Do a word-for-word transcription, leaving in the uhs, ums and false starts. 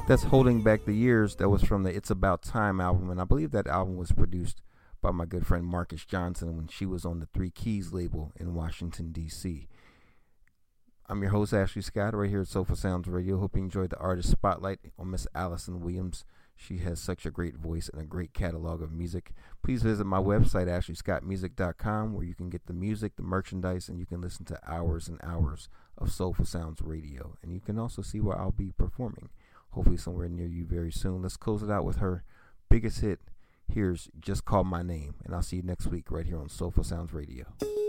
That's Holding Back the Years. That was from the It's About Time album, and I believe that album was produced by my good friend Marcus Johnson when she was on the Three Keys label in Washington, D C. I'm your host, Ashley Scott, right here at Soulful Sounds Radio. Hope you enjoyed the artist spotlight on Miss Allison Williams. She has such a great voice and a great catalog of music. Please visit my website, ashley scott music dot com, where you can get the music, the merchandise, and you can listen to hours and hours of Soulful Sounds Radio. And you can also see where I'll be performing, hopefully somewhere near you very soon. Let's close it out with her biggest hit. Here's Just Call My Name, and I'll see you next week right here on Soulful Sounds Radio.